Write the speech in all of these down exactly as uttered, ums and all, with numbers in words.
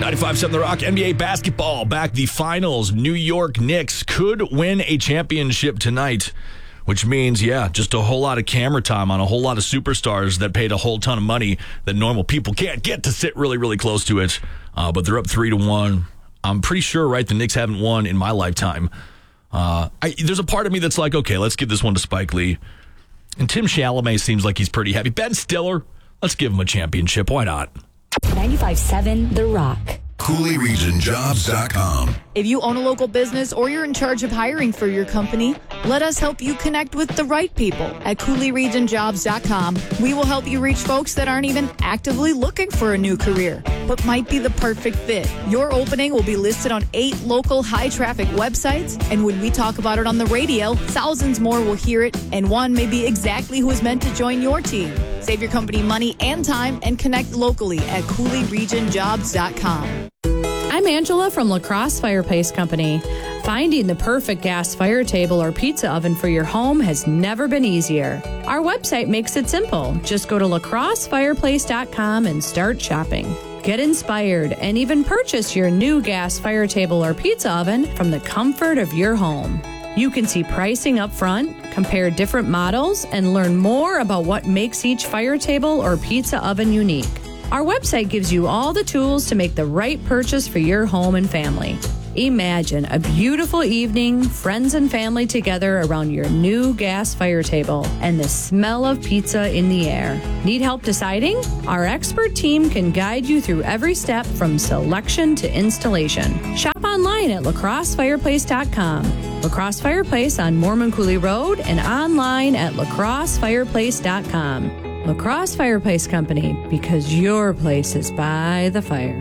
ninety-five point seven The Rock, N B A basketball back. The finals. New York Knicks could win a championship tonight, which means, yeah, just a whole lot of camera time on a whole lot of superstars that paid a whole ton of money that normal people can't get to sit really, really close to it. Uh, but they're up three to one. I'm pretty sure, right, the Knicks haven't won in my lifetime. Uh, I, there's a part of me that's like, okay, let's give this one to Spike Lee. And Tim Chalamet seems like he's pretty happy. Ben Stiller, let's give him a championship. Why not? ninety-five point seven The Rock. Cooley Region Jobs dot com. If you own a local business or you're in charge of hiring for your company, let us help you connect with the right people at Cooley Region Jobs dot com. We will help you reach folks that aren't even actively looking for a new career, but might be the perfect fit. Your opening will be listed on eight local high-traffic websites, and when we talk about it on the radio, thousands more will hear it, and one may be exactly who is meant to join your team. Save your company money and time and connect locally at Cooley Region Jobs dot com. I'm Angela from La Crosse Fireplace Company. Finding the perfect gas fire table or pizza oven for your home has never been easier. Our website makes it simple. Just go to la crosse fireplace dot com and start shopping. Get inspired and even purchase your new gas fire table or pizza oven from the comfort of your home. You can see pricing up front, compare different models, and learn more about what makes each fire table or pizza oven unique. Our website gives you all the tools to make the right purchase for your home and family. Imagine a beautiful evening, friends and family together around your new gas fire table and the smell of pizza in the air. Need help deciding? Our expert team can guide you through every step from selection to installation. Shop online at la crosse fireplace dot com. La Crosse Fireplace on Mormon Coulee Road and online at la crosse fireplace dot com. La Crosse Fireplace Company, because your place is by the fire.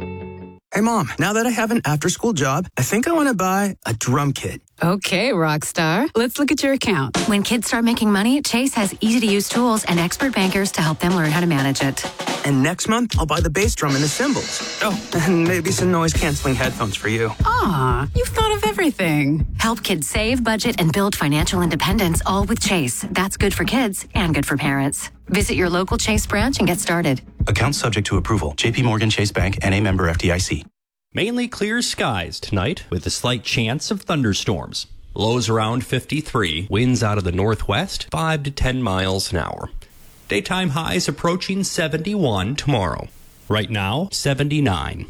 Hey, Mom, now that I have an after-school job, I think I want to buy a drum kit. Okay, rock star. Let's look at your account. When kids start making money, Chase has easy-to-use tools and expert bankers to help them learn how to manage it. And next month, I'll buy the bass drum and the cymbals. Oh, and maybe some noise-canceling headphones for you. Aw, you've thought of everything. Help kids save, budget, and build financial independence, all with Chase. That's good for kids and good for parents. Visit your local Chase branch and get started. Account subject to approval. J P Morgan Chase Bank and a member F D I C. Mainly clear skies tonight with a slight chance of thunderstorms. Lows around fifty-three. Winds out of the northwest, five to ten miles an hour. Daytime highs approaching seventy-one tomorrow. Right now, seventy-nine.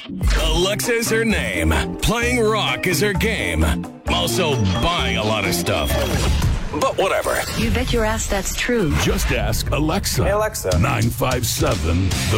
Alexa is her name. Playing rock is her game. Also buying a lot of stuff. But whatever. You bet your ass that's true. Just ask Alexa. Hey, Alexa. nine five seven